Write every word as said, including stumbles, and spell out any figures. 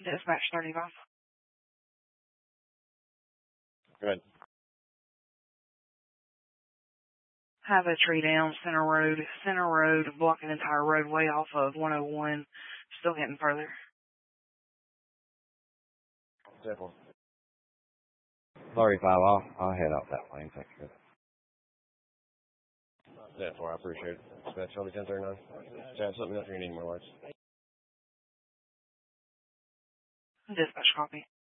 Dispatch thirty-five. Good. Have a tree down, Center Road. Center Road, blocking the entire roadway off of one oh one. Still getting further. Simple. thirty-five, I'll, I'll head out that way. Thank you. ten four, I appreciate it. Dispatch, I'll be ten thirty-nine. Chad, something else you need more lights. Dispatch copy.